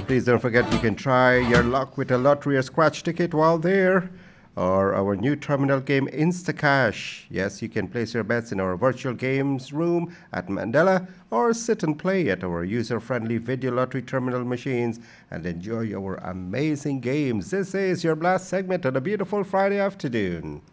Please don't forget you can try your luck with a lottery or scratch ticket while there, or our new terminal game Instacash. Yes, you can place your bets in our virtual games room at Mandela or sit and play at our user-friendly video lottery terminal machines and enjoy our amazing games. This is your blast segment on a beautiful Friday afternoon.